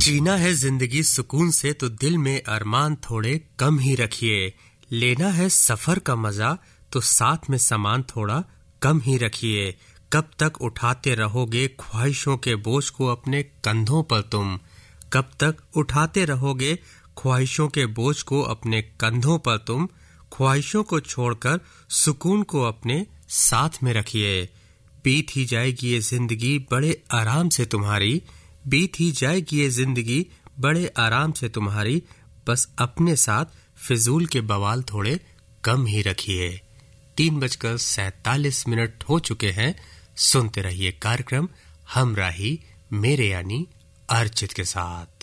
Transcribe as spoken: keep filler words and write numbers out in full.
जीना है जिंदगी सुकून से तो दिल में अरमान थोड़े कम ही रखिए। लेना है सफर का मजा तो साथ में सामान थोड़ा कम ही रखिए। कब तक उठाते रहोगे ख्वाहिशों के बोझ को अपने कंधों पर तुम, कब तक उठाते रहोगे ख्वाहिशों के बोझ को अपने कंधों पर तुम। ख्वाहिशों को छोड़कर सुकून को अपने साथ में रखिए। बीत ही जाएगी ये जिंदगी बड़े आराम से तुम्हारी, बीत ही जाएगी ये जिंदगी बड़े आराम से तुम्हारी। बस अपने साथ फिजूल के बवाल थोड़े कम ही रखिए। तीन बजकर सैतालीस मिनट हो चुके हैं। सुनते रहिए कार्यक्रम हमराही मेरे यानी अर्चित के साथ।